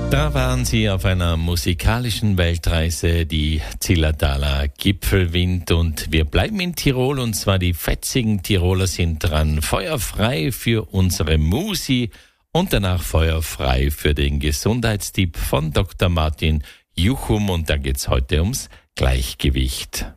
Da waren sie auf einer musikalischen Weltreise, die Zillertaler Gipfelwind, und wir bleiben in Tirol, und zwar die fetzigen Tiroler sind dran. Feuer frei für unsere Musi und danach Feuer frei für den Gesundheitstipp von Dr. Martin Juchum, und da geht's heute ums Gleichgewicht.